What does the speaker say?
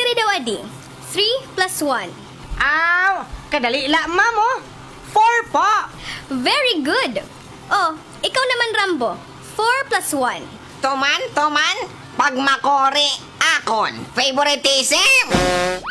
Dire daw adi. 3 plus 1. Aw, kadali la, mamo. 4 po. Very good. Oh, ikaw naman, Rambo. 4 plus 1. Tuman, pag makori, akon, favoritism.